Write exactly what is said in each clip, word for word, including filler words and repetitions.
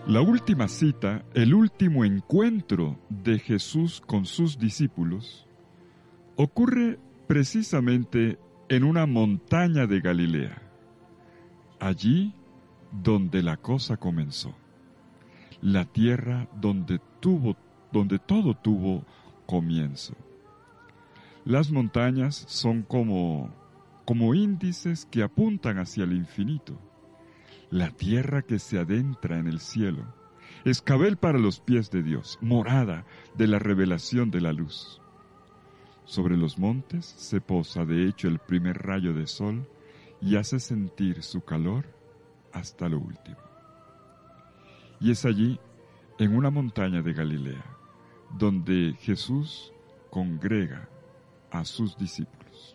La última cita, el último encuentro de Jesús con sus discípulos, ocurre precisamente en una montaña de Galilea, allí donde la cosa comenzó, la tierra donde tuvo, donde todo tuvo comienzo. Las montañas son como, como índices que apuntan hacia el infinito. La tierra que se adentra en el cielo, escabel para los pies de Dios, morada de la revelación de la luz. Sobre los montes se posa de hecho el primer rayo de sol y hace sentir su calor hasta lo último. Y es allí, en una montaña de Galilea, donde Jesús congrega a sus discípulos.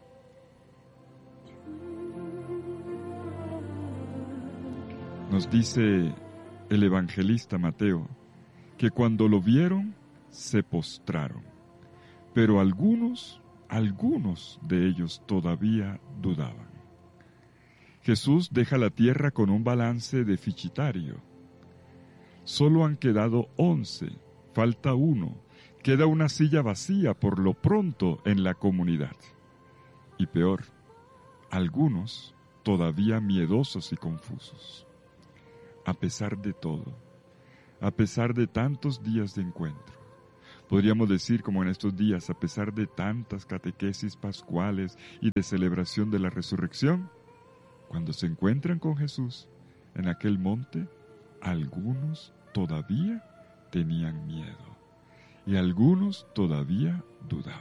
Nos dice el evangelista Mateo que cuando lo vieron se postraron, pero algunos, algunos de ellos todavía dudaban. Jesús deja la tierra con un balance deficitario. Solo han quedado once, falta uno, queda una silla vacía por lo pronto en la comunidad. Y peor, algunos todavía miedosos y confusos. A pesar de todo, a pesar de tantos días de encuentro, podríamos decir como en estos días, a pesar de tantas catequesis pascuales y de celebración de la resurrección, cuando se encuentran con Jesús en aquel monte, algunos todavía tenían miedo y algunos todavía dudaban.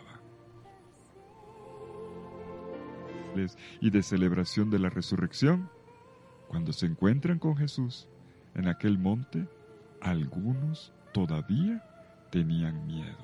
Y de celebración de la resurrección, cuando se encuentran con Jesús en aquel monte, algunos todavía tenían miedo